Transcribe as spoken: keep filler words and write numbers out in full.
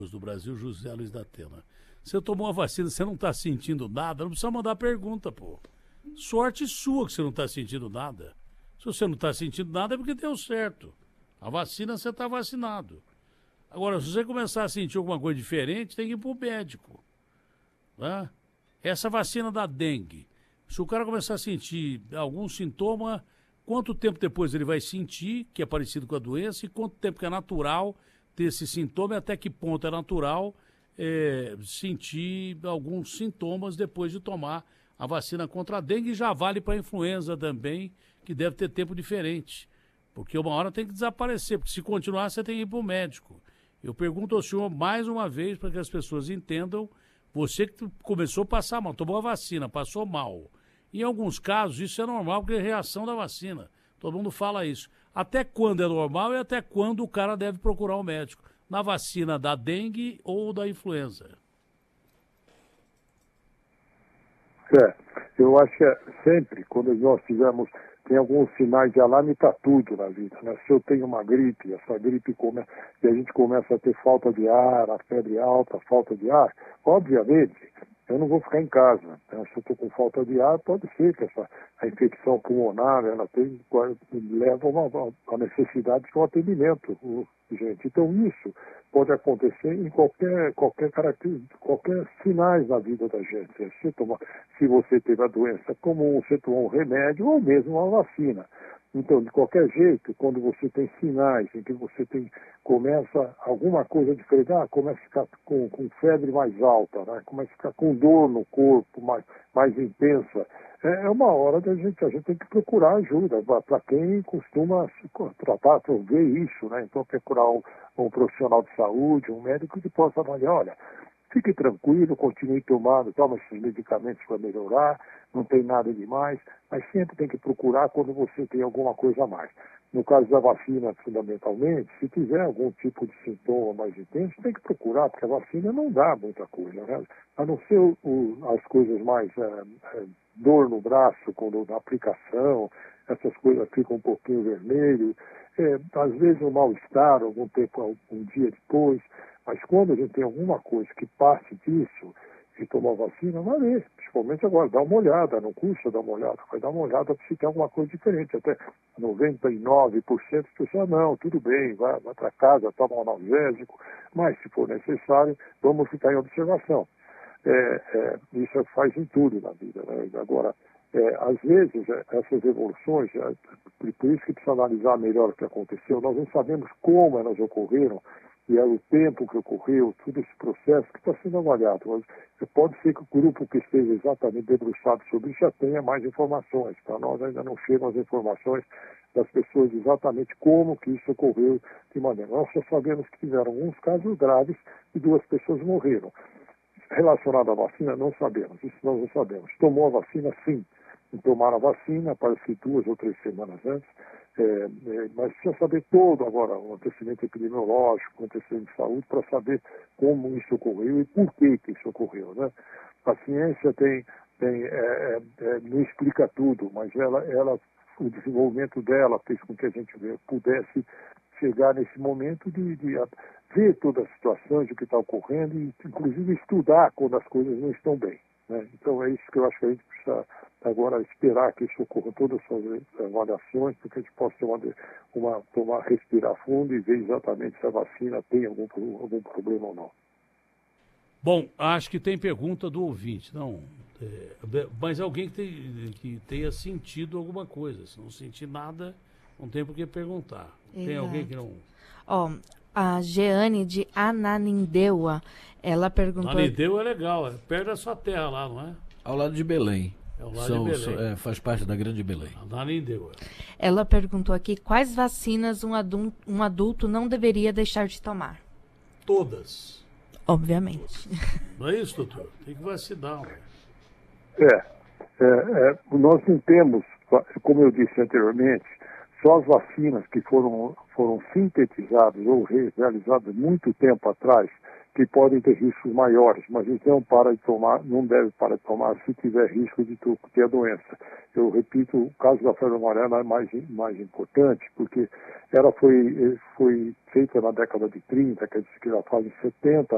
do Brasil, José Luiz da Atena. Você tomou a vacina, você não está sentindo nada, não precisa mandar pergunta, pô. Sorte sua que você não está sentindo nada. Se você não está sentindo nada é porque deu certo. A vacina, você está vacinado. Agora, se você começar a sentir alguma coisa diferente, tem que ir para o médico. Né? Essa vacina da dengue, se o cara começar a sentir algum sintoma, quanto tempo depois ele vai sentir, que é parecido com a doença, e quanto tempo que é natural ter esse sintoma, e até que ponto é natural é, sentir alguns sintomas depois de tomar a vacina contra a dengue. Já vale para a influenza também, que deve ter tempo diferente. Porque uma hora tem que desaparecer, porque se continuar você tem que ir para o médico. Eu pergunto ao senhor mais uma vez para que as pessoas entendam, você que começou a passar mal, tomou a vacina, passou mal. Em alguns casos isso é normal porque é reação da vacina. Todo mundo fala isso. Até quando é normal e até quando o cara deve procurar um médico? Na vacina da dengue ou da influenza? É, eu acho que é sempre, quando nós tivermos, tem alguns sinais de alarme, está tudo na vida, né? Se eu tenho uma gripe, essa gripe come, e a gente começa a ter falta de ar, a febre alta, falta de ar, obviamente, eu não vou ficar em casa. Né? Se eu estou com falta de ar, pode ser que essa, a infecção pulmonar, ela tem, leva a uma, uma necessidade de um atendimento, gente. Então isso pode acontecer em qualquer, qualquer característica, qualquer sinais na vida da gente. Se, toma, se você teve a doença comum, você tomou um remédio ou mesmo uma vacina. Então, de qualquer jeito, quando você tem sinais em que você tem, começa alguma coisa diferente, ah, começa a ficar com, com febre mais alta, né? Começa a ficar com dor no corpo mais, mais intensa, é uma hora da gente, a gente tem que procurar ajuda, para quem costuma se tratar, ver isso, né? Então, procurar um, um profissional de saúde, um médico que possa avaliar, olha, fique tranquilo, continue tomando, toma esses medicamentos para melhorar, não tem nada demais, mas sempre tem que procurar quando você tem alguma coisa a mais. No caso da vacina, fundamentalmente, se tiver algum tipo de sintoma mais intenso, tem que procurar, porque a vacina não dá muita coisa, né? A não ser o, o, as coisas mais, é, é, dor no braço, quando na aplicação, essas coisas ficam um pouquinho vermelho, é, às vezes um mal-estar, algum tempo, um dia depois, mas quando a gente tem alguma coisa que parte disso, e tomar vacina, vai ver, principalmente agora, dá uma olhada, não custa dar uma olhada, vai dar uma olhada se tem alguma coisa diferente, até noventa e nove por cento das pessoas, não, tudo bem, vai, vai para casa, toma um analgésico, mas se for necessário, vamos ficar em observação. É, é, isso faz em tudo na vida, né? Agora, é, às vezes, é, essas evoluções, é, por isso que precisa analisar melhor o que aconteceu, nós não sabemos como elas ocorreram, e é o tempo que ocorreu, todo esse processo que está sendo avaliado. Mas pode ser que o grupo que esteja exatamente debruçado sobre isso já tenha mais informações. Para nós ainda não chegam as informações das pessoas exatamente como que isso ocorreu de maneira. Nós só sabemos que tiveram alguns casos graves e duas pessoas morreram. Relacionado à vacina, não sabemos. Isso nós não sabemos. Tomou a vacina, sim. Tomaram a vacina, parece que duas ou três semanas antes, é, é, mas precisa saber todo agora, o antecedente epidemiológico, o antecedente de saúde, para saber como isso ocorreu e por que, que isso ocorreu. Né? A ciência tem, tem, é, é, não explica tudo, mas ela, ela, o desenvolvimento dela fez com que a gente pudesse chegar nesse momento de, de ver todas as situações, o que está ocorrendo e, inclusive, estudar quando as coisas não estão bem. Né? Então, é isso que eu acho que a gente precisa agora esperar que isso ocorra, todas essas avaliações, porque a gente possa ter uma, uma, tomar, respirar fundo e ver exatamente se a vacina tem algum, algum problema ou não. Bom, acho que tem pergunta do ouvinte, não, é, mas alguém que, tem, que tenha sentido alguma coisa. Se não sentir nada, não tem por que perguntar. Exato. Tem alguém que não... Ó, oh, a Jeane de Ananindeua, ela perguntou... Ananindeua é legal, é perto da sua terra lá, não é? Ao lado de Belém. É ao lado São, de Belém. É, faz parte da Grande Belém. Ananindeua. Ela perguntou aqui quais vacinas um adulto, um adulto não deveria deixar de tomar. Todas. Obviamente. Não é isso, doutor? Tem que vacinar. É, é, é, nós não temos, como eu disse anteriormente, só as vacinas que foram, foram sintetizadas ou realizadas muito tempo atrás, que podem ter riscos maiores, mas a gente não para de tomar, não deve parar de tomar se tiver risco de ter a doença. Eu repito, o caso da febre amarela é mais, mais importante, porque ela foi, foi feita na década de trinta, quer dizer que ela faz setenta